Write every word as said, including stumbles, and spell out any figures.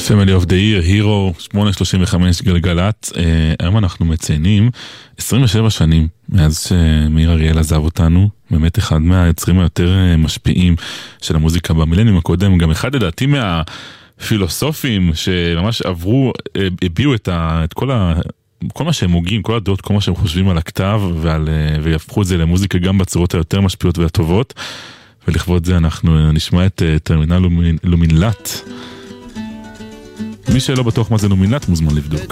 Family of the Year, Hero, שמונה שלושים וחמש גלגלת. היום אנחנו מציינים עשרים ושבע שנים מאז שמאיר אריאל עזב אותנו, באמת אחד מהיוצרים היותר משפיעים של המוזיקה במילניום הקודם, גם אחד לדעתי מהפילוסופים שממש עברו, הביאו את, ה, את כל, ה, כל מה שהם הוגים, כל הדעות, כל מה שהם חושבים על הכתב, ועל, ויהפכו את זה למוזיקה גם בצורות היותר משפיעות והטובות, ולכבוד זה אנחנו נשמע את טרמינל לומינלט. מי שלא בטוח מה זה לומינלט מוזמן לבדוק.